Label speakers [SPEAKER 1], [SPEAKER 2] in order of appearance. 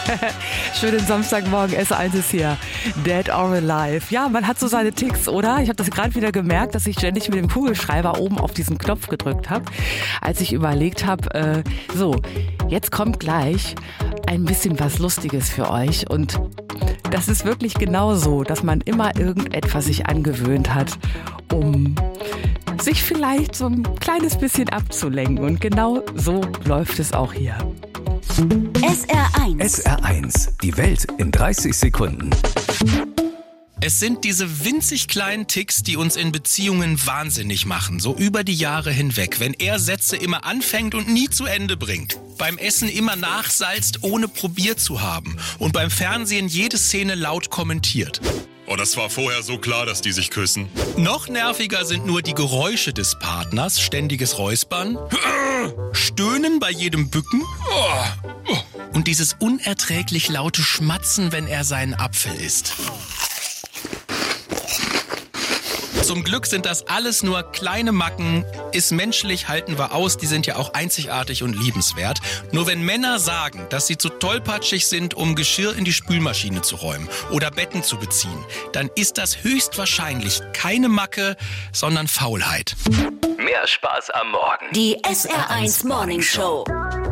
[SPEAKER 1] Schönen Samstagmorgen, S1 ist hier. Dead or Alive. Ja, man hat so seine Ticks, oder? Ich habe das gerade wieder gemerkt, dass ich ständig mit dem Kugelschreiber oben auf diesen Knopf gedrückt habe, als ich überlegt habe, so, jetzt kommt gleich ein bisschen was Lustiges für euch. Und das ist wirklich genau so, dass man immer irgendetwas sich angewöhnt hat, um sich vielleicht so ein kleines bisschen abzulenken. Und genau so läuft es auch hier.
[SPEAKER 2] SR1.
[SPEAKER 3] SR1, die Welt in 30 Sekunden.
[SPEAKER 4] Es sind diese winzig kleinen Ticks, die uns in Beziehungen wahnsinnig machen, so über die Jahre hinweg. Wenn er Sätze immer anfängt und nie zu Ende bringt. Beim Essen immer nachsalzt, ohne probiert zu haben. Und beim Fernsehen jede Szene laut kommentiert.
[SPEAKER 5] Oh, das war vorher so klar, dass die sich küssen.
[SPEAKER 4] Noch nerviger sind nur die Geräusche des Partners, ständiges Räuspern, Stöhnen bei jedem Bücken und dieses unerträglich laute Schmatzen, wenn er seinen Apfel isst. Zum Glück sind das alles nur kleine Macken, ist menschlich, halten wir aus, die sind ja auch einzigartig und liebenswert. Nur wenn Männer sagen, dass sie zu tollpatschig sind, um Geschirr in die Spülmaschine zu räumen oder Betten zu beziehen, dann ist das höchstwahrscheinlich keine Macke, sondern Faulheit.
[SPEAKER 3] Mehr Spaß am Morgen.
[SPEAKER 2] Die SR1 Morning Show.